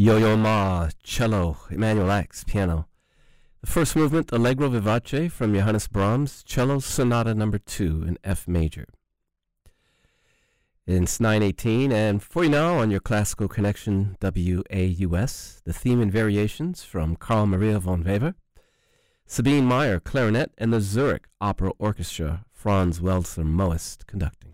Yo-Yo Ma, cello, Emanuel Ax, piano. The first movement, Allegro Vivace from Johannes Brahms, cello sonata number 2 in F major. It's 9:18, and for you now on your Classical Connection WAUS, the theme and variations from Carl Maria von Weber, Sabine Meyer, clarinet, and the Zurich Opera Orchestra, Franz Welser Moest conducting.